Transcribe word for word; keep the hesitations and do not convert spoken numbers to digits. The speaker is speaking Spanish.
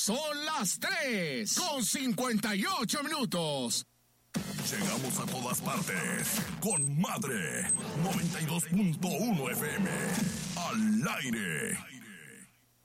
Son las tres con cincuenta y ocho minutos. Llegamos a todas partes con Madre noventa y dos punto uno F M. Al aire.